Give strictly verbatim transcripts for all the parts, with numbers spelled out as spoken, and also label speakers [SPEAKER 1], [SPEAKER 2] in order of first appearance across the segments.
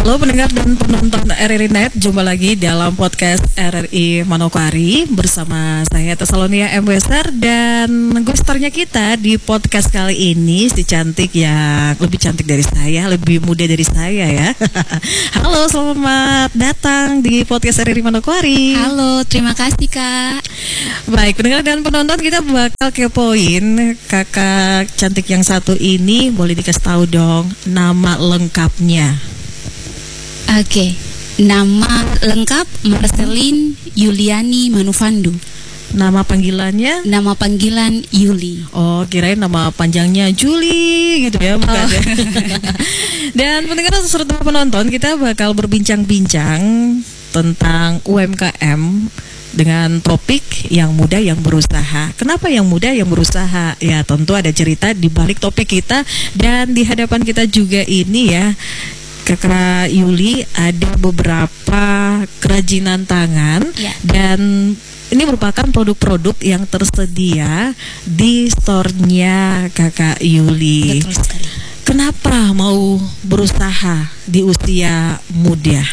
[SPEAKER 1] Halo pendengar dan penonton R R I Net, jumpa lagi dalam podcast R R I Manokwari bersama saya Tesalonia M. Wester, dan guestarnya kita di podcast kali ini si cantik yang lebih cantik dari saya, lebih muda dari saya ya. Halo, selamat datang di podcast R R I Manokwari.
[SPEAKER 2] Halo, terima kasih Kak.
[SPEAKER 1] Baik, pendengar dan penonton, kita bakal kepoin kakak cantik yang satu ini. Boleh dikasih tahu dong nama lengkapnya?
[SPEAKER 2] Oke, nama lengkap Marceline Yuliani Manufandu.
[SPEAKER 1] Nama panggilannya?
[SPEAKER 2] Nama panggilan Yuli.
[SPEAKER 1] Oh, kirain nama panjangnya Juli gitu ya, bukan? Oh. Ya? Dan pendengar serta penonton, kita bakal berbincang-bincang tentang U M K M dengan topik yang muda yang berusaha. Kenapa yang muda yang berusaha? Ya tentu ada cerita di balik topik kita, dan di hadapan kita juga ini ya, Kakak Yuli, ada beberapa kerajinan tangan ya. Dan ini merupakan produk-produk yang tersedia di store-nya Kakak Yuli.
[SPEAKER 2] Betul sekali.
[SPEAKER 1] Kenapa mau berusaha di usia muda?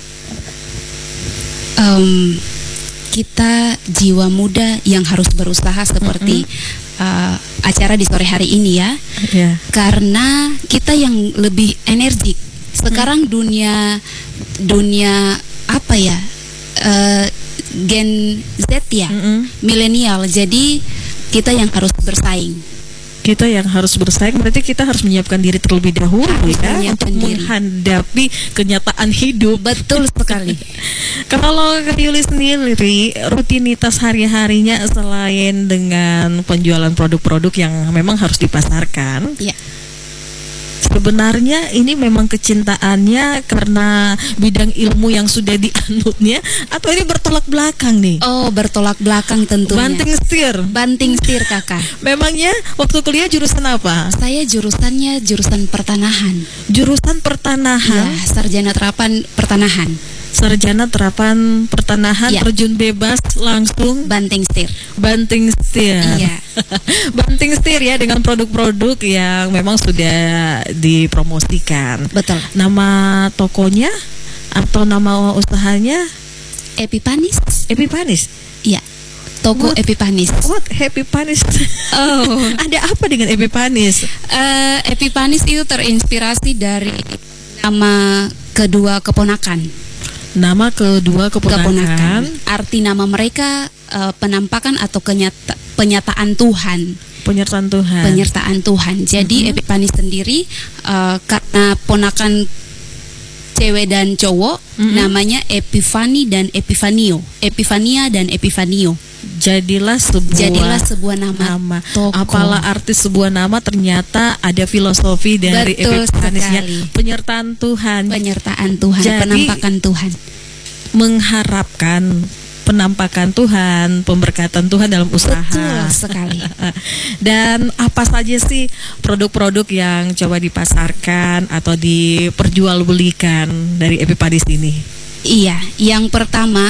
[SPEAKER 2] Um, kita jiwa muda yang harus berusaha seperti mm-hmm. uh, acara di sore hari ini ya. Yeah. Karena kita yang lebih energik. Sekarang hmm. dunia dunia apa ya, uh, Gen Z ya, mm-hmm. milenial. Jadi kita yang harus bersaing. Kita yang harus bersaing berarti kita harus menyiapkan diri terlebih dahulu ya, untuk diri. Menghadapi kenyataan hidup. Betul sekali. Kalau Kak Yuli sendiri, rutinitas hari-harinya selain dengan penjualan produk-produk yang memang harus dipasarkan, ya. Sebenarnya ini memang kecintaannya karena bidang ilmu yang sudah dianutnya, atau ini bertolak belakang nih? Oh, bertolak belakang tentunya. Banting setir. Banting setir kakak. Memangnya waktu kuliah jurusan apa? Saya jurusannya jurusan pertanahan. Jurusan pertanahan? Ya, sarjana terapan pertanahan. Sarjana terapan pertanahan, ya. Terjun bebas langsung banting setir. Banting setir. Iya. Banting setir ya, dengan produk-produk yang memang sudah dipromosikan. Betul. Nama tokonya atau nama usahanya? Epipanis. Epipanis. Iya. Toko what? Epipanis. What? Epipanis. Oh, ada apa dengan Epipanis? Uh, Epipanis itu terinspirasi dari nama kedua keponakan. Nama kedua keponakan. keponakan. Arti nama mereka uh, penampakan atau kenyata, penyataan Tuhan. Penyertaan Tuhan. Penyertaan Tuhan. Jadi mm-hmm. Epipanis sendiri uh, karena ponakan cewek dan cowok, mm-hmm. namanya Epifani dan Epifanio. Epifania dan Epifanio. Jadilah sebuah Jadilah sebuah nama. nama. Apalah arti sebuah nama, ternyata ada filosofi dari Epifanisnya. Penyertaan Tuhan. Penyertaan Tuhan. Jadi, penampakan Tuhan. Mengharapkan penampakan Tuhan, pemberkatan Tuhan dalam usaha. Betul sekali. Dan apa saja sih produk-produk yang coba dipasarkan atau diperjualbelikan dari Epipanis ini? Iya, yang pertama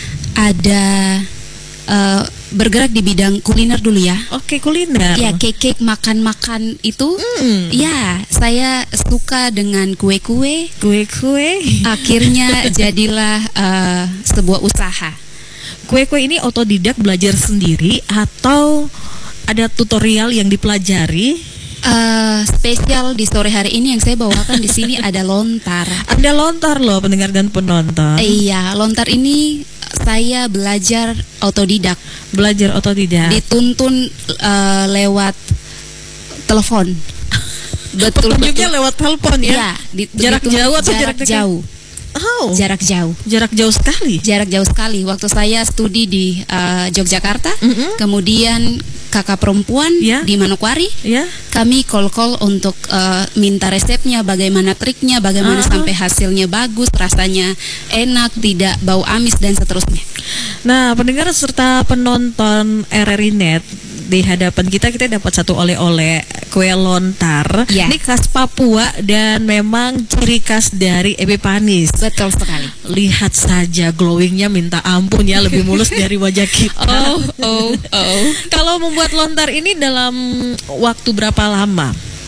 [SPEAKER 2] ada Uh, bergerak di bidang kuliner dulu ya. Oke, kuliner. Ya, cake-cake, makan-makan itu. Mm. Ya, saya suka dengan kue-kue. Kue-kue. Akhirnya jadilah uh, sebuah usaha. Kue-kue ini otodidak, belajar sendiri atau ada tutorial yang dipelajari? Uh, spesial di sore hari ini yang saya bawakan di sini ada lontar. Ada lontar loh pendengar dan penonton. Iya, lontar ini saya belajar otodidak. Belajar otodidak. Dituntun uh, lewat telepon. Betul. Petunjuknya lewat telepon ya. Iya, di, jarak jauh atau jarak, jarak jauh? Oh. Jarak jauh. Jarak jauh sekali. Jarak jauh sekali. Waktu saya studi di uh, Yogyakarta, mm-hmm. kemudian kakak perempuan yeah. di Manokwari, yeah. kami call-call untuk uh, minta resepnya, bagaimana triknya, bagaimana uh-huh. sampai hasilnya bagus, rasanya enak, tidak bau amis dan seterusnya. Nah, pendengar serta penonton R R I Net, di hadapan kita kita dapat satu oleh-oleh kue lontar. Ya. Ini khas Papua dan memang ciri khas dari Epipanis. Betul sekali. Lihat saja glowingnya minta ampun ya, lebih mulus dari wajah kita. Oh, oh, oh. Kalau membuat lontar ini dalam waktu berapa lama?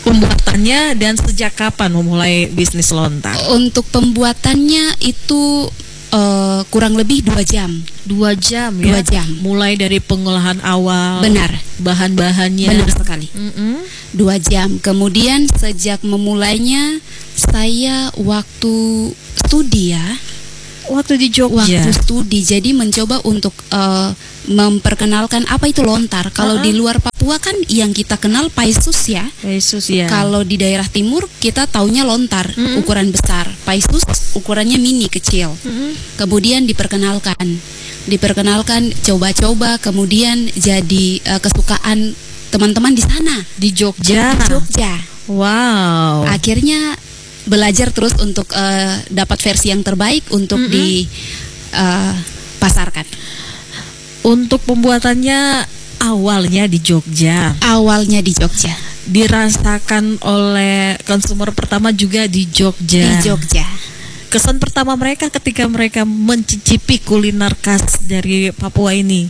[SPEAKER 1] pembuatannya dan sejak kapan memulai bisnis lontar?
[SPEAKER 2] Untuk pembuatannya itu uh, kurang lebih dua jam.
[SPEAKER 1] Dua jam ya?
[SPEAKER 2] Dua jam.
[SPEAKER 1] Mulai dari pengolahan awal.
[SPEAKER 2] Benar.
[SPEAKER 1] Bahan-bahannya.
[SPEAKER 2] Benar sekali. Mm-hmm. Dua jam. Kemudian sejak memulainya saya waktu studi ya.
[SPEAKER 1] Waktu di Jogja.
[SPEAKER 2] Waktu studi, jadi mencoba untuk uh, memperkenalkan apa itu lontar. Kalau uh-huh. di luar Papua kan yang kita kenal paisus ya.
[SPEAKER 1] Paisus ya.
[SPEAKER 2] Kalau di daerah timur kita taunya lontar, uh-huh. ukuran besar. Paisus ukurannya mini kecil. Uh-huh. Kemudian diperkenalkan, diperkenalkan, coba-coba, kemudian jadi uh, kesukaan teman-teman di sana.
[SPEAKER 1] Di Jogja.
[SPEAKER 2] Di Jogja.
[SPEAKER 1] Wow.
[SPEAKER 2] Akhirnya belajar terus untuk uh, dapat versi yang terbaik untuk mm-hmm. dipasarkan. Uh,
[SPEAKER 1] untuk pembuatannya awalnya di Jogja.
[SPEAKER 2] Awalnya di Jogja.
[SPEAKER 1] Dirasakan oleh konsumer pertama juga di Jogja.
[SPEAKER 2] Di Jogja.
[SPEAKER 1] Kesan pertama mereka ketika mereka mencicipi kuliner khas dari Papua ini.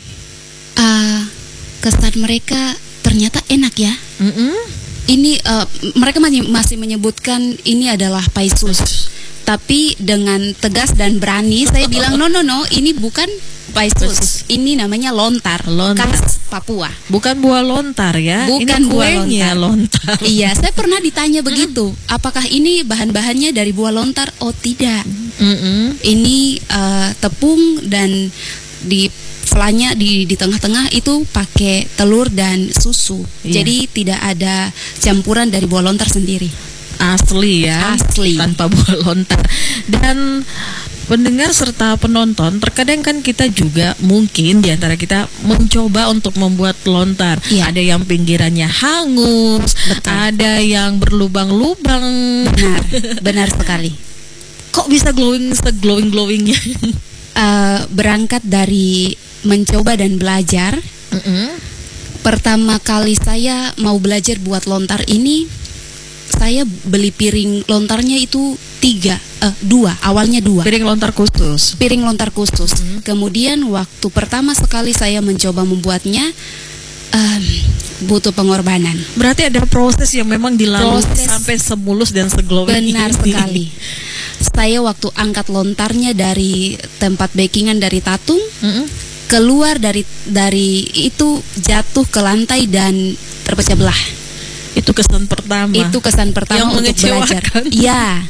[SPEAKER 2] Uh, kesan mereka ternyata enak ya. Mm-mm. Ini uh, mereka masih menyebutkan ini adalah paisus, tapi dengan tegas dan berani saya bilang no no no ini bukan paisus, ini namanya lontar,
[SPEAKER 1] lontar.
[SPEAKER 2] Khas Papua.
[SPEAKER 1] Bukan buah lontar ya?
[SPEAKER 2] Bukan
[SPEAKER 1] ini
[SPEAKER 2] buah lontar.
[SPEAKER 1] lontar.
[SPEAKER 2] Iya, saya pernah ditanya begitu. Apakah ini bahan-bahannya dari buah lontar? Oh tidak. Mm-hmm. Ini uh, tepung dan di flanya di di tengah-tengah itu pakai telur dan susu. Yeah. Jadi tidak ada campuran dari buah lontar sendiri.
[SPEAKER 1] Asli ya.
[SPEAKER 2] Asli.
[SPEAKER 1] Tanpa buah lontar. Dan pendengar serta penonton, terkadang kan kita juga mungkin di antara kita mencoba untuk membuat lontar. Yeah. Ada yang pinggirannya hangus, betul. Ada yang berlubang-lubang.
[SPEAKER 2] Benar, benar sekali.
[SPEAKER 1] Kok bisa glowing se-glowing-glowingnya?
[SPEAKER 2] Uh, berangkat dari mencoba dan belajar. Mm-hmm. Pertama kali saya mau belajar buat lontar ini, saya beli piring lontarnya itu tiga, uh, dua, awalnya dua.
[SPEAKER 1] Piring lontar khusus.
[SPEAKER 2] Piring lontar khusus. Mm-hmm. Kemudian waktu pertama sekali saya mencoba membuatnya, um, butuh pengorbanan.
[SPEAKER 1] Berarti ada proses yang memang dilalui sampai semulus dan seglowing.
[SPEAKER 2] Benar sekali. Saya waktu angkat lontarnya dari tempat bakingan dari tatung. Mm-hmm. Keluar dari dari itu jatuh ke lantai dan terpecah belah.
[SPEAKER 1] Itu kesan pertama.
[SPEAKER 2] Itu kesan pertama
[SPEAKER 1] yang
[SPEAKER 2] untuk belajar. Iya.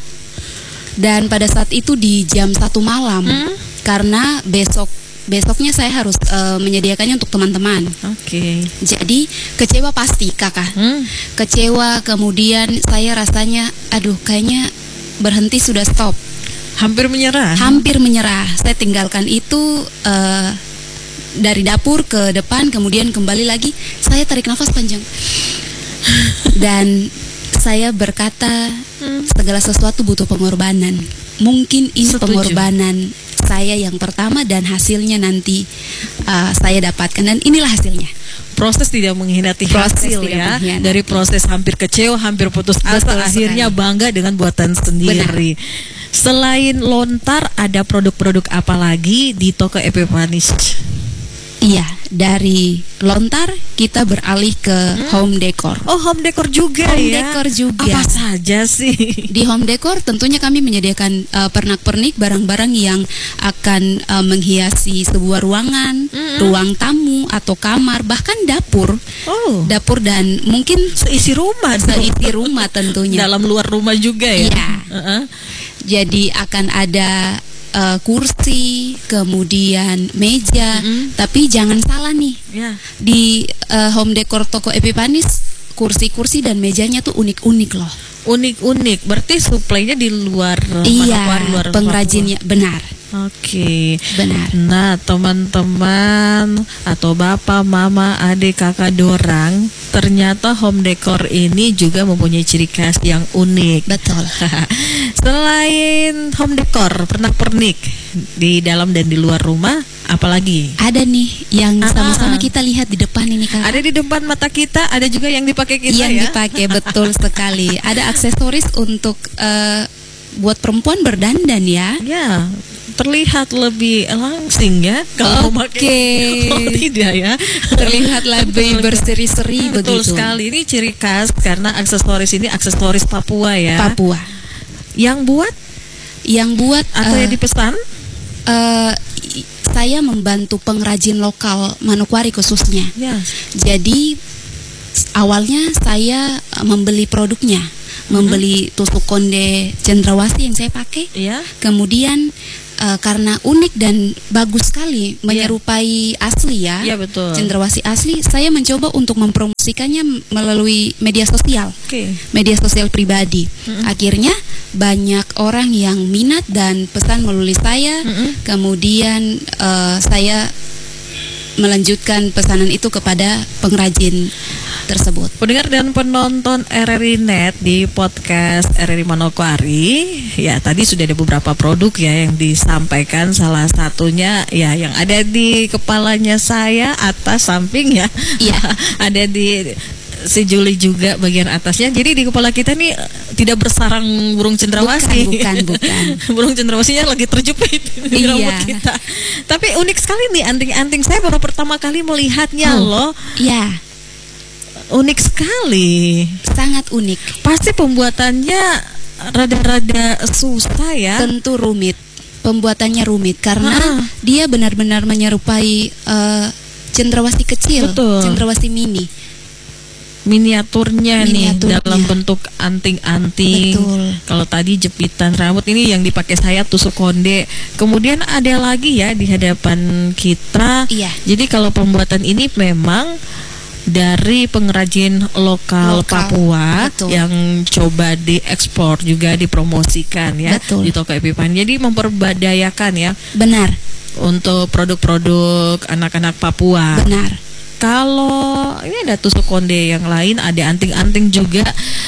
[SPEAKER 2] Dan pada saat itu di jam satu malam, hmm? karena besok besoknya saya harus uh, menyediakannya untuk teman-teman.
[SPEAKER 1] Oke. Okay.
[SPEAKER 2] Jadi kecewa pasti kakak. Hmm? Kecewa, kemudian saya rasanya, aduh kayaknya berhenti sudah stop.
[SPEAKER 1] Hampir menyerah.
[SPEAKER 2] Hampir menyerah. Saya tinggalkan itu. Uh, dari dapur ke depan, kemudian kembali lagi, saya tarik nafas panjang dan saya berkata hmm. segala sesuatu butuh pengorbanan. Mungkin ini Setuju. pengorbanan saya yang pertama dan hasilnya nanti uh, saya dapatkan, dan inilah hasilnya.
[SPEAKER 1] Proses tidak mengkhianati hasil ya. Mengkhianati. Dari proses hampir kecewa, hampir putus asa, Betul akhirnya sekali. Bangga dengan buatan sendiri. Benar. Selain lontar, ada produk-produk apa lagi di toko Epipanis?
[SPEAKER 2] Iya, dari lontar kita beralih ke hmm? home decor.
[SPEAKER 1] Oh, home decor juga
[SPEAKER 2] home
[SPEAKER 1] ya?
[SPEAKER 2] Home decor juga.
[SPEAKER 1] Apa saja sih?
[SPEAKER 2] Di home decor tentunya kami menyediakan uh, pernak-pernik barang-barang yang akan uh, menghiasi sebuah ruangan, hmm. ruang tamu atau kamar, bahkan dapur. Oh. Dapur dan mungkin
[SPEAKER 1] seisi rumah.
[SPEAKER 2] Seisi rumah tentunya.
[SPEAKER 1] Dalam luar rumah juga ya?
[SPEAKER 2] Iya. Uh-huh. Jadi akan ada Uh, kursi, kemudian meja, mm-hmm. tapi jangan salah nih, yeah. di uh, home decor toko Epipanis, kursi-kursi dan mejanya tuh unik-unik loh.
[SPEAKER 1] Unik-unik, berarti suplainya di luar.
[SPEAKER 2] Iya, luar pengrajinnya Papua. Benar.
[SPEAKER 1] Oke,
[SPEAKER 2] benar.
[SPEAKER 1] Nah, teman-teman atau bapak, mama, adik, kakak dorang, ternyata home decor ini juga mempunyai ciri khas yang unik.
[SPEAKER 2] Betul.
[SPEAKER 1] Selain home decor, pernak-pernik di dalam dan di luar rumah, apalagi?
[SPEAKER 2] Ada nih yang sama-sama kita lihat di depan ini, Kak.
[SPEAKER 1] Ada di depan mata kita, ada juga yang dipakai kita
[SPEAKER 2] yang
[SPEAKER 1] ya.
[SPEAKER 2] Yang dipakai betul sekali. Ada aksesoris untuk uh, buat perempuan berdandan ya.
[SPEAKER 1] Ya. terlihat lebih langsing ya kalau
[SPEAKER 2] pakai.
[SPEAKER 1] Oh, tidak ya.
[SPEAKER 2] Terlihat lebih berseri-seri begitu.
[SPEAKER 1] Betul sekali. Ini ciri khas karena aksesoris ini aksesoris Papua ya.
[SPEAKER 2] Papua.
[SPEAKER 1] Yang buat?
[SPEAKER 2] Yang buat
[SPEAKER 1] atau uh, yang dipesan?
[SPEAKER 2] Uh, saya membantu pengrajin lokal Manokwari khususnya.
[SPEAKER 1] Yes.
[SPEAKER 2] Jadi awalnya saya membeli produknya, mm-hmm. membeli tusuk konde cendrawasih yang saya pakai.
[SPEAKER 1] Yeah.
[SPEAKER 2] Kemudian uh, karena unik dan bagus sekali, menyerupai yeah. asli ya,
[SPEAKER 1] yeah, betul.
[SPEAKER 2] cendrawasih asli, saya mencoba untuk mempromosikannya melalui media sosial,
[SPEAKER 1] okay.
[SPEAKER 2] media sosial pribadi. Mm-hmm. Akhirnya banyak orang yang minat dan pesan melalui saya. Mm-hmm. Kemudian uh, saya melanjutkan pesanan itu kepada pengrajin tersebut.
[SPEAKER 1] Pendengar dan penonton R R I Net di podcast R R I Manokwari, ya tadi sudah ada beberapa produk ya yang disampaikan. Salah satunya ya yang ada di kepalanya saya atas samping ya,
[SPEAKER 2] ya
[SPEAKER 1] ada di si Julie juga bagian atasnya. Jadi di kepala kita nih tidak bersarang burung cendrawasih.
[SPEAKER 2] Bukan, bukan, bukan.
[SPEAKER 1] Burung cendrawasihnya lagi terjepit di
[SPEAKER 2] iya.
[SPEAKER 1] rambut kita. Tapi unik sekali nih anting-anting. Saya baru pertama kali melihatnya oh, loh.
[SPEAKER 2] Iya.
[SPEAKER 1] Unik sekali.
[SPEAKER 2] Sangat unik.
[SPEAKER 1] Pasti pembuatannya rada-rada susah ya.
[SPEAKER 2] Tentu rumit. Pembuatannya rumit karena ah. dia benar-benar menyerupai uh, cendrawasih kecil,
[SPEAKER 1] betul.
[SPEAKER 2] Cendrawasih mini.
[SPEAKER 1] Miniaturnya,
[SPEAKER 2] Miniaturnya
[SPEAKER 1] nih dalam bentuk anting-anting. Kalau tadi jepitan rambut, ini yang dipakai saya tusuk konde. Kemudian ada lagi ya di hadapan kita.
[SPEAKER 2] Iya.
[SPEAKER 1] Jadi kalau pembuatan ini memang dari pengrajin lokal, lokal. Papua. Betul. Yang coba diekspor juga dipromosikan ya. Betul. Di toko Epipan. Jadi memperdayakan ya.
[SPEAKER 2] Benar.
[SPEAKER 1] Untuk produk-produk anak-anak Papua.
[SPEAKER 2] Benar.
[SPEAKER 1] Kalau ini ada tusuk konde yang lain, ada anting-anting juga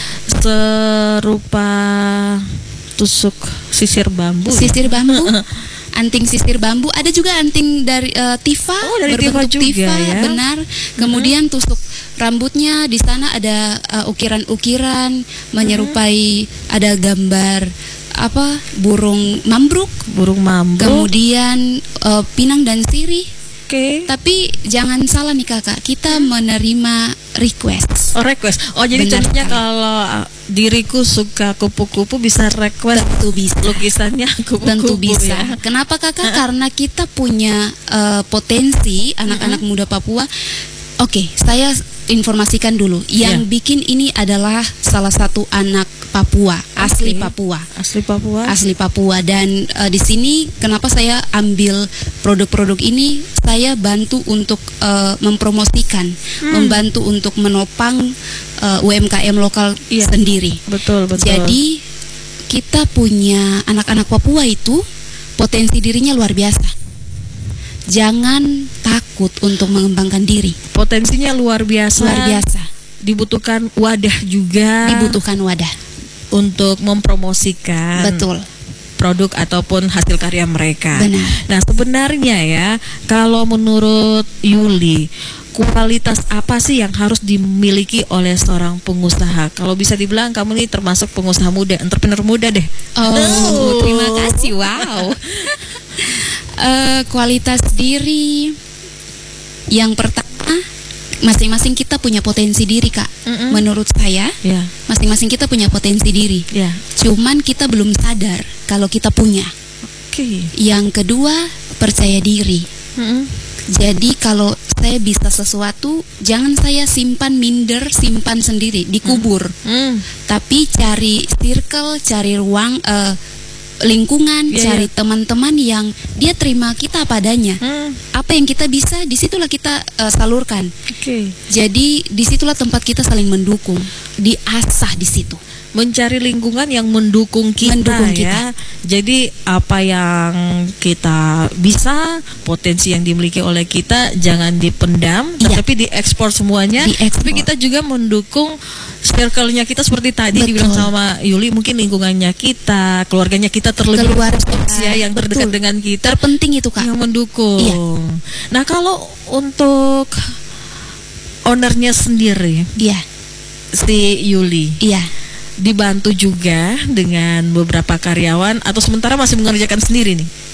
[SPEAKER 1] serupa tusuk sisir bambu.
[SPEAKER 2] Sisir bambu. Anting sisir bambu, ada juga anting dari uh, tifa,
[SPEAKER 1] oh, dari
[SPEAKER 2] berbentuk
[SPEAKER 1] tifa, juga,
[SPEAKER 2] tifa
[SPEAKER 1] ya?
[SPEAKER 2] Benar. Kemudian hmm. tusuk rambutnya di sana ada uh, ukiran-ukiran menyerupai, hmm. ada gambar apa burung mambruk,
[SPEAKER 1] burung mambruk.
[SPEAKER 2] Kemudian uh, pinang dan sirih.
[SPEAKER 1] Okay.
[SPEAKER 2] Tapi jangan salah nih kakak, kita menerima request.
[SPEAKER 1] Oh request. Oh jadi benar contohnya sekali. Kalau diriku suka kupu-kupu bisa request.
[SPEAKER 2] Tentu bisa.
[SPEAKER 1] Lukisannya kupu-kupu.
[SPEAKER 2] Tentu bisa.
[SPEAKER 1] Ya?
[SPEAKER 2] Kenapa kakak? Uh-uh. Karena kita punya uh, potensi anak-anak uh-uh. muda Papua. Oke, okay, saya informasikan dulu. Yang yeah. bikin ini adalah salah satu anak Papua, asli okay. Papua.
[SPEAKER 1] Asli Papua.
[SPEAKER 2] Asli Papua dan uh, di sini kenapa saya ambil produk-produk ini? Saya bantu untuk uh, mempromosikan, hmm. membantu untuk menopang uh, U M K M lokal yeah. sendiri.
[SPEAKER 1] Betul, betul.
[SPEAKER 2] Jadi kita punya anak-anak Papua itu potensi dirinya luar biasa. Jangan takut untuk mengembangkan diri.
[SPEAKER 1] Potensinya luar biasa.
[SPEAKER 2] Luar biasa.
[SPEAKER 1] Dibutuhkan wadah juga.
[SPEAKER 2] Dibutuhkan wadah
[SPEAKER 1] untuk mempromosikan.
[SPEAKER 2] Betul.
[SPEAKER 1] Produk ataupun hasil karya mereka.
[SPEAKER 2] Benar.
[SPEAKER 1] Nah sebenarnya ya, kalau menurut Yuli, kualitas apa sih yang harus dimiliki oleh seorang pengusaha? Kalau bisa dibilang kamu ini termasuk pengusaha muda, entrepreneur muda deh.
[SPEAKER 2] Oh, oh. Terima kasih. Wow. Uh, kualitas diri yang pertama, masing-masing kita punya potensi diri kak. Mm-mm. Menurut saya, yeah. masing-masing kita punya potensi diri. Yeah. Cuman kita belum sadar kalau kita punya.
[SPEAKER 1] Okay.
[SPEAKER 2] Yang kedua, percaya diri. Mm-mm. Jadi kalau saya bisa sesuatu, jangan saya simpan minder, simpan sendiri, dikubur. Mm. Tapi cari circle, cari ruang. Uh, lingkungan, yeah, cari yeah. teman-teman yang dia terima kita padanya. Hmm. Apa yang kita bisa, disitulah kita uh, salurkan.
[SPEAKER 1] Okay.
[SPEAKER 2] Jadi disitulah tempat kita saling mendukung, diasah di situ.
[SPEAKER 1] Mencari lingkungan yang mendukung kita, mendukung kita. Ya. Jadi apa yang kita bisa, potensi yang dimiliki oleh kita jangan dipendam, yeah. tapi diekspor semuanya. Di-ekspor. Tapi kita juga mendukung circle-nya kita seperti tadi. Betul. Dibilang sama Yuli, mungkin lingkungannya kita, keluarganya kita terlebih ya, yang terdekat betul. Dengan kita.
[SPEAKER 2] Terpenting itu kak.
[SPEAKER 1] Yang mendukung.
[SPEAKER 2] Iya.
[SPEAKER 1] Nah kalau untuk ownernya sendiri,
[SPEAKER 2] iya.
[SPEAKER 1] si Yuli,
[SPEAKER 2] iya.
[SPEAKER 1] dibantu juga dengan beberapa karyawan atau sementara masih mengerjakan sendiri nih?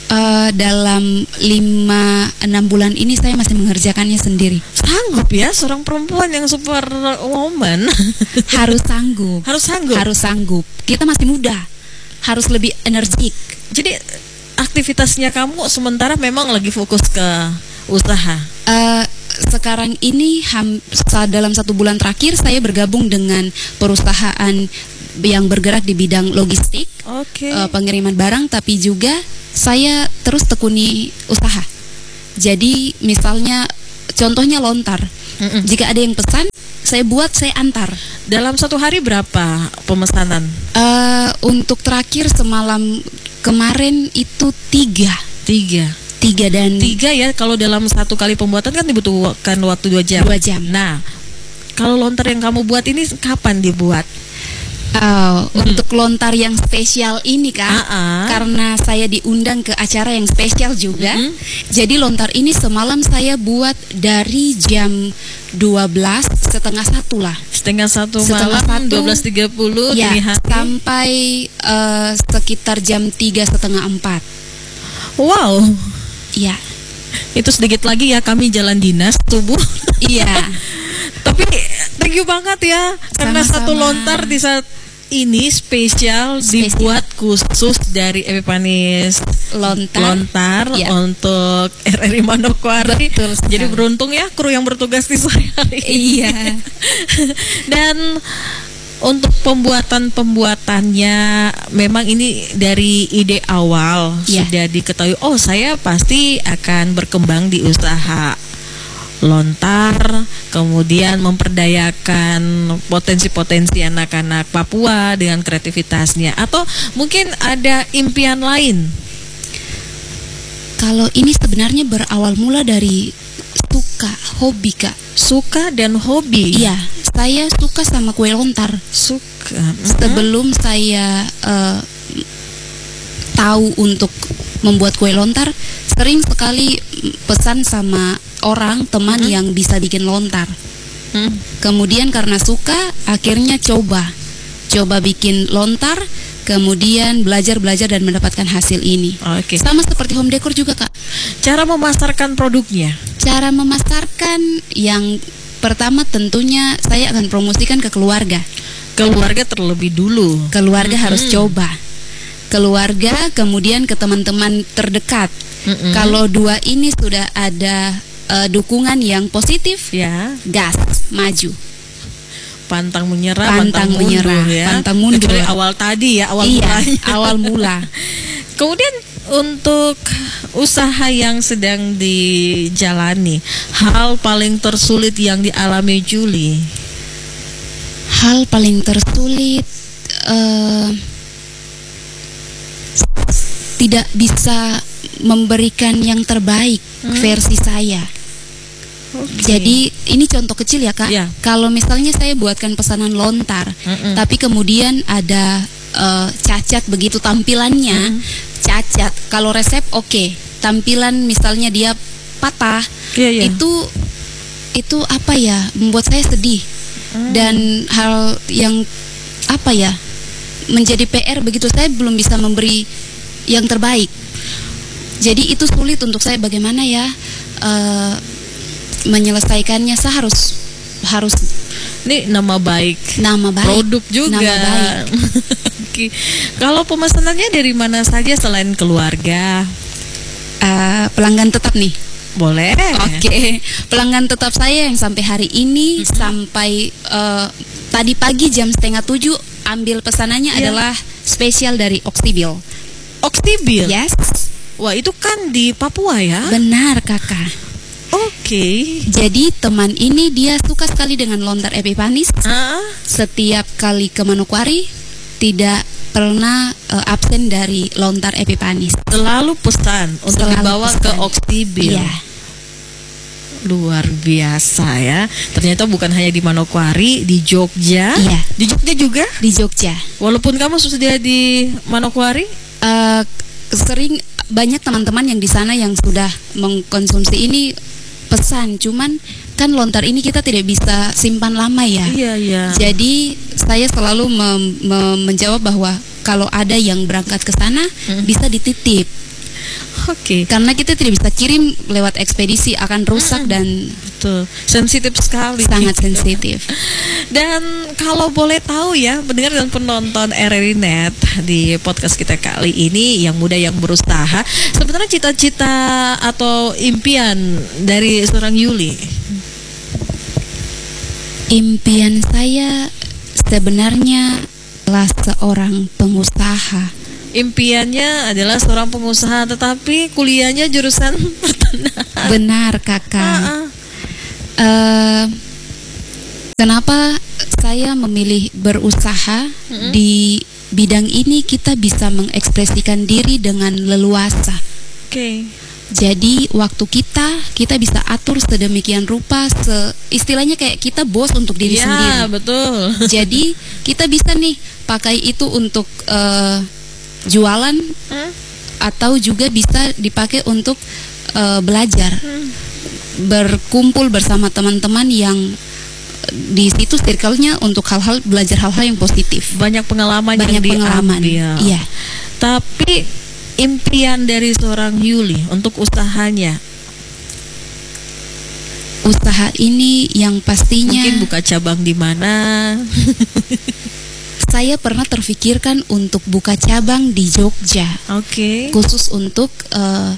[SPEAKER 2] Uh, dalam lima enam bulan ini saya masih mengerjakannya sendiri.
[SPEAKER 1] Sanggup ya seorang perempuan yang super woman.
[SPEAKER 2] Harus sanggup.
[SPEAKER 1] Harus sanggup.
[SPEAKER 2] Harus sanggup. Kita masih muda. Harus lebih energik.
[SPEAKER 1] Jadi aktivitasnya kamu sementara memang lagi fokus ke usaha.
[SPEAKER 2] Uh, sekarang ini ham, dalam satu bulan terakhir saya bergabung dengan perusahaan yang bergerak di bidang logistik,
[SPEAKER 1] okay.
[SPEAKER 2] uh, pengiriman barang, tapi juga saya terus tekuni usaha. Jadi misalnya contohnya lontar. Mm-mm. Jika ada yang pesan, saya buat, saya antar.
[SPEAKER 1] Dalam satu hari berapa pemesanan?
[SPEAKER 2] Uh, untuk terakhir semalam kemarin itu tiga.
[SPEAKER 1] Tiga.
[SPEAKER 2] Tiga dan
[SPEAKER 1] tiga ya. Kalau dalam satu kali pembuatan kan dibutuhkan waktu dua jam.
[SPEAKER 2] Dua jam.
[SPEAKER 1] Nah, kalau lontar yang kamu buat ini kapan dibuat?
[SPEAKER 2] Oh, hmm. Untuk lontar yang spesial ini Kak,
[SPEAKER 1] uh-uh.
[SPEAKER 2] karena saya diundang ke acara yang spesial juga. Mm-hmm. Jadi lontar ini semalam saya buat dari jam dua belas setengah satu lah.
[SPEAKER 1] Setengah satu setengah malam, dua belas tiga puluh
[SPEAKER 2] ya,
[SPEAKER 1] dini hari.
[SPEAKER 2] Sampai uh, sekitar jam tiga setengah empat.
[SPEAKER 1] Wow.
[SPEAKER 2] Iya.
[SPEAKER 1] Itu sedikit lagi ya kami jalan dinas tubuh.
[SPEAKER 2] Iya.
[SPEAKER 1] Tapi thank you banget ya. Karena sama-sama. Satu lontar di saat ini spesial, spesial dibuat khusus dari Epiphanies
[SPEAKER 2] lontar,
[SPEAKER 1] lontar ya. Untuk R R I Manokwari. Jadi beruntung ya kru yang bertugas di sore hari.
[SPEAKER 2] Iya.
[SPEAKER 1] Dan untuk pembuatan-pembuatannya memang ini dari ide awal ya. Sudah diketahui, oh saya pasti akan berkembang di usaha lontar, kemudian memperdayakan potensi-potensi anak-anak Papua dengan kreativitasnya, atau mungkin ada impian lain?
[SPEAKER 2] Kalau ini sebenarnya berawal mula dari suka, hobi Kak.
[SPEAKER 1] Suka dan hobi?
[SPEAKER 2] Iya, saya suka sama kue lontar.
[SPEAKER 1] Suka.
[SPEAKER 2] Sebelum saya uh, tahu untuk membuat kue lontar, sering sekali pesan sama orang teman hmm. yang bisa bikin lontar. Hmm. Kemudian karena suka, akhirnya coba, coba bikin lontar, kemudian belajar-belajar dan mendapatkan hasil ini.
[SPEAKER 1] Okay.
[SPEAKER 2] Sama seperti home decor juga Kak.
[SPEAKER 1] Cara memasarkan produknya?
[SPEAKER 2] Cara memasarkan yang pertama tentunya saya akan promosikan ke keluarga.
[SPEAKER 1] Keluarga terlebih dulu.
[SPEAKER 2] Keluarga hmm. harus coba. Keluarga, kemudian ke teman-teman terdekat. Mm-mm. Kalau dua ini sudah ada uh, dukungan yang positif,
[SPEAKER 1] ya,
[SPEAKER 2] gas, maju.
[SPEAKER 1] Pantang menyerah,
[SPEAKER 2] pantang, pantang menyerah,
[SPEAKER 1] mundur, ya.
[SPEAKER 2] Pantang mundur.
[SPEAKER 1] Kecuali awal tadi ya, awal
[SPEAKER 2] iya,
[SPEAKER 1] mulanya.
[SPEAKER 2] awal mula.
[SPEAKER 1] Kemudian untuk usaha yang sedang dijalani, hal paling tersulit yang dialami Julie?
[SPEAKER 2] Hal paling tersulit, uh, tidak bisa memberikan yang terbaik hmm. versi saya. Okay. Jadi ini contoh kecil ya Kak.
[SPEAKER 1] Yeah.
[SPEAKER 2] Kalau misalnya saya buatkan pesanan lontar, mm-mm. tapi kemudian ada uh, cacat begitu tampilannya, mm. cacat. Kalau resep oke, okay. tampilan misalnya dia patah,
[SPEAKER 1] yeah, yeah.
[SPEAKER 2] itu itu apa ya, membuat saya sedih. Mm. Dan hal yang apa ya, menjadi P R begitu, saya belum bisa memberi yang terbaik. Jadi itu sulit untuk saya, bagaimana ya uh, menyelesaikannya. Saya harus harus
[SPEAKER 1] ini nama baik,
[SPEAKER 2] nama baik,
[SPEAKER 1] produk juga.
[SPEAKER 2] Nama baik.
[SPEAKER 1] Okay. Kalau pemesanannya dari mana saja selain keluarga?
[SPEAKER 2] Uh, pelanggan tetap nih.
[SPEAKER 1] Boleh.
[SPEAKER 2] Oke, okay. Pelanggan tetap saya yang sampai hari ini mm-hmm. sampai uh, tadi pagi jam setengah tujuh ambil pesanannya yeah. adalah spesial dari Oksibil.
[SPEAKER 1] Oksibil?
[SPEAKER 2] Yes.
[SPEAKER 1] Wah, itu kan di Papua ya?
[SPEAKER 2] Benar Kakak.
[SPEAKER 1] Oke. Okay.
[SPEAKER 2] Jadi teman ini dia suka sekali dengan lontar Epiphanies.
[SPEAKER 1] Uh.
[SPEAKER 2] Setiap kali ke Manokwari tidak pernah uh, absen dari lontar Epiphanies.
[SPEAKER 1] Selalu pesan untuk Selalu dibawa pesan. Ke Oksibil.
[SPEAKER 2] Iya.
[SPEAKER 1] Luar biasa ya. Ternyata bukan hanya di Manokwari, di Jogja.
[SPEAKER 2] Iya.
[SPEAKER 1] Di Jogja juga?
[SPEAKER 2] Di Jogja.
[SPEAKER 1] Walaupun kamu sudah di Manokwari,
[SPEAKER 2] uh, sering banyak teman-teman yang di sana yang sudah mengkonsumsi ini pesan, cuman kan lontar ini kita tidak bisa simpan lama ya.
[SPEAKER 1] Iya, iya.
[SPEAKER 2] Jadi saya selalu mem- mem- menjawab bahwa kalau ada yang berangkat ke sana mm. bisa dititip.
[SPEAKER 1] Oke. Okay.
[SPEAKER 2] Karena kita tidak bisa kirim lewat ekspedisi, akan rusak hmm. dan
[SPEAKER 1] betul. Sensitif sekali.
[SPEAKER 2] Sangat sensitif.
[SPEAKER 1] Dan kalau boleh tahu ya, pendengar dan penonton R R I Net di podcast kita kali ini, yang muda yang berusaha, sebenarnya cita-cita atau impian dari seorang Yuli?
[SPEAKER 2] Impian saya sebenarnya adalah seorang pengusaha.
[SPEAKER 1] Impiannya adalah seorang pengusaha, tetapi kuliahnya jurusan pertanahan.
[SPEAKER 2] Benar, Kakak.
[SPEAKER 1] Uh-uh.
[SPEAKER 2] Uh, kenapa saya memilih berusaha? Mm-hmm. Di bidang ini kita bisa mengekspresikan diri dengan leluasa.
[SPEAKER 1] Oke. Okay.
[SPEAKER 2] Jadi waktu kita kita bisa atur sedemikian rupa, se, istilahnya kayak kita bos untuk diri
[SPEAKER 1] ya,
[SPEAKER 2] sendiri.
[SPEAKER 1] Betul.
[SPEAKER 2] Jadi kita bisa nih pakai itu untuk uh, jualan, hmm? atau juga bisa dipakai untuk uh, belajar, hmm. berkumpul bersama teman-teman yang di situ circle-nya untuk hal-hal belajar hal-hal yang positif.
[SPEAKER 1] Banyak pengalaman
[SPEAKER 2] Banyak
[SPEAKER 1] yang
[SPEAKER 2] pengalaman.
[SPEAKER 1] diambil.
[SPEAKER 2] Iya.
[SPEAKER 1] Tapi impian dari seorang Yuli untuk usahanya,
[SPEAKER 2] usaha ini yang pastinya
[SPEAKER 1] mungkin buka cabang di mana?
[SPEAKER 2] Saya pernah terfikirkan untuk buka cabang di Jogja.
[SPEAKER 1] Oke. Okay.
[SPEAKER 2] Khusus untuk uh,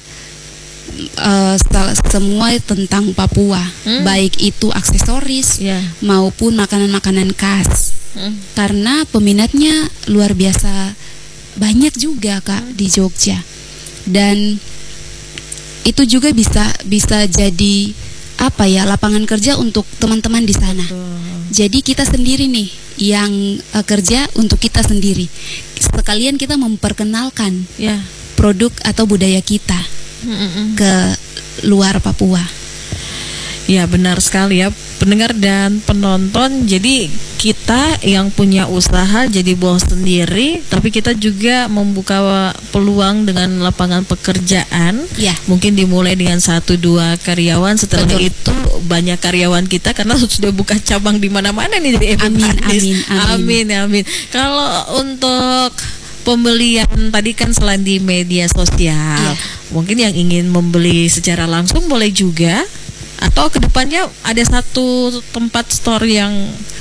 [SPEAKER 2] uh, semua tentang Papua, hmm? baik itu aksesoris yeah. maupun makanan-makanan khas. Hmm. Karena peminatnya luar biasa banyak juga, Kak, hmm. di Jogja. Dan itu juga bisa bisa jadi apa ya, lapangan kerja untuk teman-teman di sana. Hmm. Jadi kita sendiri nih yang uh, kerja untuk kita sendiri. Sekalian kita memperkenalkan yeah. produk atau budaya kita hmm. ke luar Papua.
[SPEAKER 1] Ya, benar sekali ya, pendengar dan penonton. Jadi kita yang punya usaha jadi bos sendiri, tapi kita juga membuka peluang dengan lapangan pekerjaan.
[SPEAKER 2] Ya.
[SPEAKER 1] Mungkin dimulai dengan satu dua karyawan, setelah
[SPEAKER 2] Betul.
[SPEAKER 1] itu banyak karyawan kita karena sudah buka cabang di mana-mana nih di
[SPEAKER 2] amin, amin, amin,
[SPEAKER 1] amin, amin. Kalau untuk pembelian tadi kan selain di media sosial, ya. mungkin yang ingin membeli secara langsung boleh juga. Atau kedepannya ada satu tempat store yang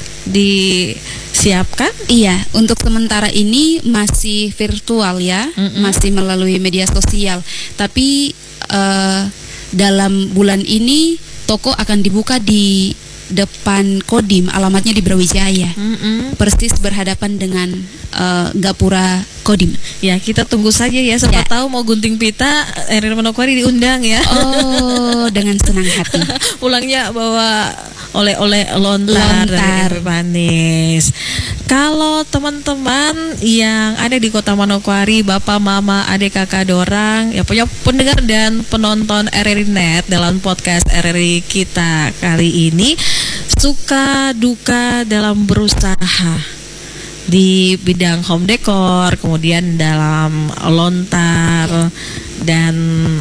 [SPEAKER 1] disiapkan?
[SPEAKER 2] Iya, untuk sementara ini masih virtual ya, mm-mm. masih melalui media sosial. Tapi uh, dalam bulan ini toko akan dibuka di depan Kodim, alamatnya di Brawijaya, mm-mm. persis berhadapan dengan uh, Gapura Kodim.
[SPEAKER 1] Ya, kita tunggu saja ya, siapa ya. tahu mau gunting pita, R R I Manokwari diundang ya.
[SPEAKER 2] Oh, dengan senang hati.
[SPEAKER 1] Pulangnya bawa oleh-oleh lontar, lontar. manis. Kalau teman-teman yang ada di Kota Manokwari, bapak, mama, adik, kakak, dorang, ya punya pendengar dan penonton R R I Net dalam podcast R R I kita kali ini, suka duka dalam berusaha di bidang home decor, kemudian dalam lontar dan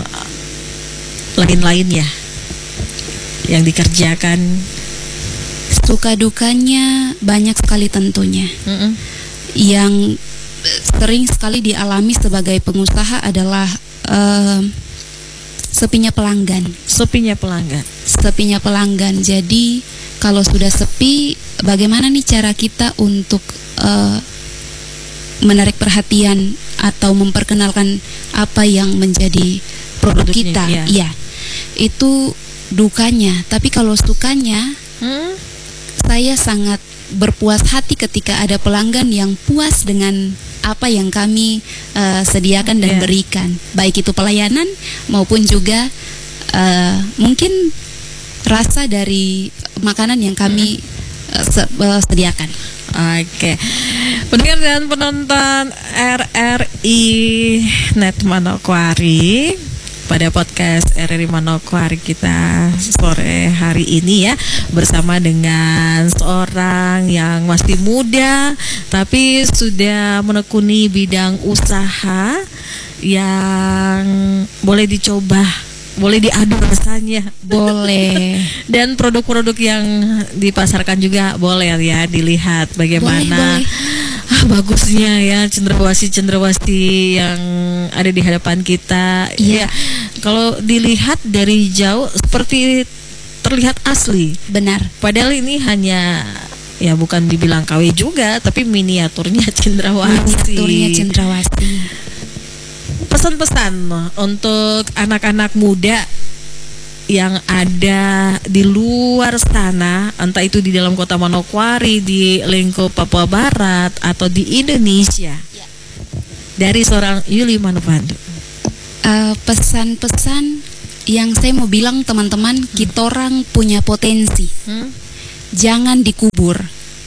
[SPEAKER 1] lain-lainnya yang dikerjakan.
[SPEAKER 2] Suka dukanya banyak sekali tentunya. Mm-mm. Yang sering sekali dialami sebagai pengusaha adalah uh, sepinya pelanggan.
[SPEAKER 1] Sepinya pelanggan.
[SPEAKER 2] Sepinya pelanggan. Jadi kalau sudah sepi, bagaimana nih cara kita untuk uh, menarik perhatian atau memperkenalkan apa yang menjadi produk Produknya, kita? Iya. Ya, itu dukanya. Tapi kalau sukanya, hmm? saya sangat berpuas hati ketika ada pelanggan yang puas dengan apa yang kami uh, sediakan dan yeah. berikan, baik itu pelayanan maupun juga uh, mungkin rasa dari makanan yang kami uh, se- uh, sediakan.
[SPEAKER 1] Oke, okay. Pendengar dan penonton R R I Net Manokwari, pada podcast R R I Manokwari kita sore hari ini ya, bersama dengan seorang yang masih muda tapi sudah menekuni bidang usaha yang boleh dicoba, boleh diadu rasanya,
[SPEAKER 2] boleh.
[SPEAKER 1] Dan produk-produk yang dipasarkan juga boleh ya dilihat bagaimana boleh, boleh. ah, bagusnya ya cendrawasih-cendrawasih yang ada di hadapan kita.
[SPEAKER 2] Iya.
[SPEAKER 1] Ya, kalau dilihat dari jauh seperti terlihat asli.
[SPEAKER 2] Benar.
[SPEAKER 1] Padahal ini hanya ya bukan dibilang K W juga, tapi miniaturnya cendrawasih.
[SPEAKER 2] Miniaturnya cendrawasih.
[SPEAKER 1] Pesan-pesan untuk anak-anak muda yang ada di luar sana, entah itu di dalam kota Manokwari, di lingkup Papua Barat, atau di Indonesia, ya. Dari seorang Yuli Manovandu.
[SPEAKER 2] Uh, pesan-pesan yang saya mau bilang teman-teman, hmm. kita orang punya potensi, hmm? jangan dikubur.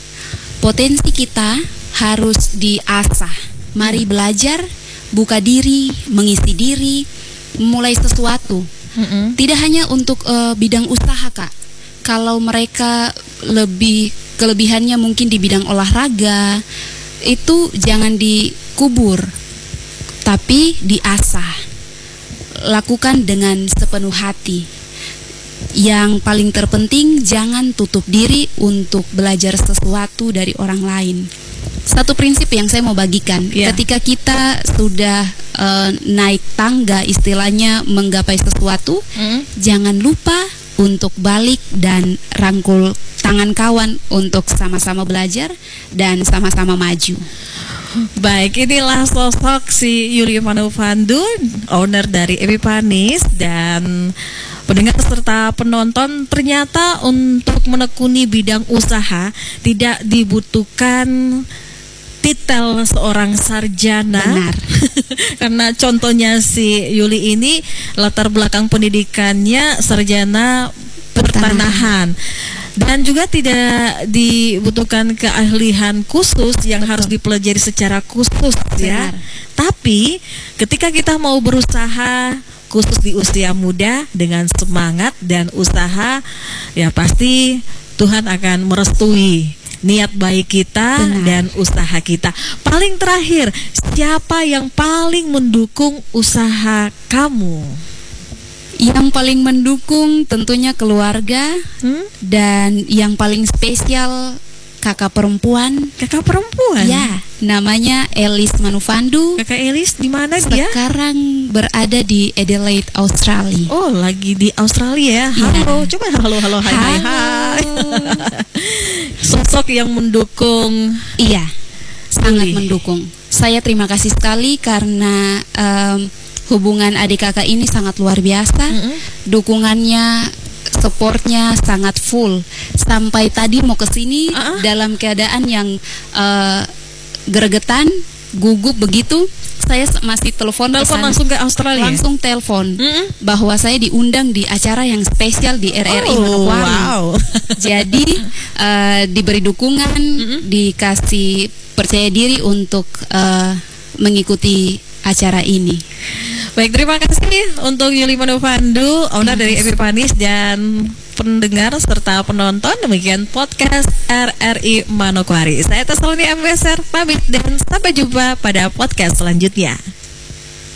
[SPEAKER 2] Potensi kita harus diasah. Mari belajar, buka diri, mengisi diri, mulai sesuatu. Mm-hmm. Tidak hanya untuk uh, bidang usaha, Kak. Kalau mereka lebih kelebihannya mungkin di bidang olahraga, itu jangan dikubur, tapi diasah. Lakukan dengan sepenuh hati. Yang paling terpenting, jangan tutup diri untuk belajar sesuatu dari orang lain. Satu prinsip yang saya mau bagikan, yeah. ketika kita sudah uh, naik tangga, istilahnya menggapai sesuatu, mm. jangan lupa untuk balik dan rangkul tangan kawan untuk sama-sama belajar dan sama-sama maju.
[SPEAKER 1] Baik, inilah sosok si Yuli Manovandu, owner dari Epipanis, dan pendengar serta penonton, ternyata untuk menekuni bidang usaha tidak dibutuhkan titel seorang sarjana.
[SPEAKER 2] Benar.
[SPEAKER 1] Karena contohnya si Yuli ini latar belakang pendidikannya sarjana pertanahan. Dan juga tidak dibutuhkan keahlian khusus yang Betul. harus dipelajari secara khusus. Benar. Ya. Tapi ketika kita mau berusaha khusus di usia muda dengan semangat dan usaha, ya pasti Tuhan akan merestui niat baik kita. Benar. Dan usaha kita. Paling terakhir, siapa yang paling mendukung usaha kamu?
[SPEAKER 2] Yang paling mendukung tentunya keluarga, hmm? dan yang paling spesial kakak perempuan.
[SPEAKER 1] Kakak perempuan?
[SPEAKER 2] Ya, namanya Elis Manovandu.
[SPEAKER 1] Kakak Elis di mana dia?
[SPEAKER 2] Sekarang berada di Adelaide, Australia.
[SPEAKER 1] Oh, lagi di Australia ya. Halo, ya. Coba halo halo hai hai hai. Sosok yang mendukung.
[SPEAKER 2] Iya, sangat Ui. mendukung. Saya terima kasih sekali karena um, hubungan adik kakak ini sangat luar biasa. Mm-hmm. Dukungannya, supportnya sangat full. Sampai tadi mau kesini uh-uh. dalam keadaan yang uh, gregetan, gugup begitu. Saya masih telepon
[SPEAKER 1] telepon langsung ke Australia.
[SPEAKER 2] Langsung telepon mm-hmm. bahwa saya diundang di acara yang spesial di R R I
[SPEAKER 1] oh,
[SPEAKER 2] Manokwari.
[SPEAKER 1] Wow.
[SPEAKER 2] Jadi uh, diberi dukungan, mm-hmm. dikasih percaya diri untuk uh, mengikuti acara ini.
[SPEAKER 1] Baik, terima kasih untuk Yuli Manovandu, owner dari Epipanis, dan pendengar serta penonton. Demikian podcast R R I Manokwari. Saya Tesaloni Ambeser pamit dan sampai jumpa pada podcast selanjutnya.